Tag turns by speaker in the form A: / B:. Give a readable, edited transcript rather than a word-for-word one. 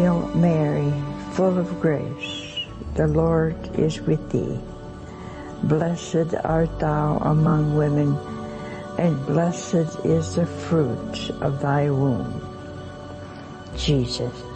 A: Hail Mary, full of grace, the Lord is with thee. Blessed art thou among women, and blessed is the fruit of thy womb, Jesus.